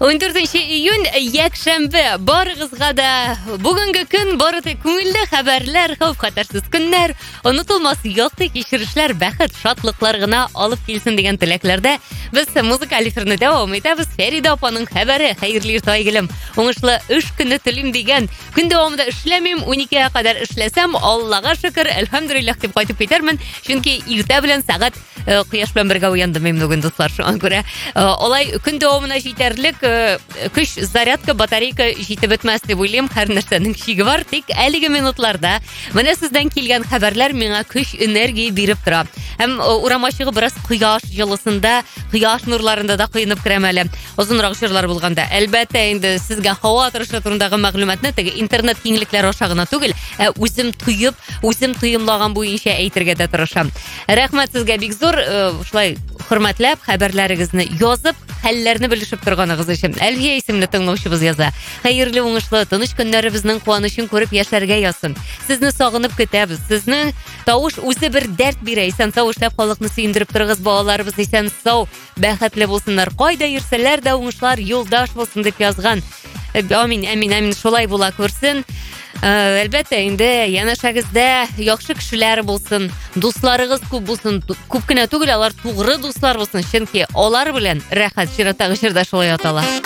14 июнь якшәмбе. Барыгызга да бүгенге көн бары тик күңелле хәбәрләр, хәвеф-хәтәрсез көннәр, онытылмас якты кичерешләр, бәхет, шатлыклар гына алып килсен дигән теләкләрдә без музыкаль эфирне дәвам итәбез. Фәрида апаның хәбәре. Хәерле иртә гелем. Уңышлы эш көне телим дигән. Көн дәвамында эшләмим, 12-гә кадәр эшләсәм, Аллага шөкер, әлхәмдүлиллаһ дип кайтып китәрмен. Чөнки иртә белән сәгать кояш белән бергә уяндым мин бүген, дуслар. Шуңа күрә алай көн дәвамына җитәрлек көч, зарядка, батарейка җитеп бетмәс дип уйлыйм. Һәр нәрсәнең чиге бар. Тик әлеге минутларда менә сездән килгән хәбәрләр миңа көч, энергия биреп тора. Һәм урамачыгы бераз кояш җылысында, кояш нурларында да кыйнып керәм әле. Озынрак җырлар булганда, әлбәттә инде сезгә һава торышы турындагы мәгълүматны теге интернет киңлекләре аша гына түгел, үзем туеп, үзем тоемлаган буенча әйтергә дә тырышам. Рәхмәт сезгә бик зур, шулай хөрмәтләп хәбәрләрегезне язып, хәлләрне белешеп торганыгыз өчен. Әлфия исемле тыңлаучыбыз яза. Хәерле, уңышлы, тыныч көннәребезнең куанычын күреп яшәргә язсын. Сезне сагынып көтәбез. Сезнең тавыш үзе бер дәрт бирә. Исән сау эшләп халыкны сөендереп торыгыз, балаларыбыз исән сау, бәхетле булсыннар. Кайда йөрсәләр дә уңышлар юлдаш булсын дип язган. Амин, амин, амин, шулай була күрсен. Әлбәттә, инде янәшәгездә яхшы кешеләр булсын, дусларыгыз күп булсын, күп кенә түгел, алар тугры дуслар булсын, чөнки алар белән рәхәт чираттагы чирдә шулай атала.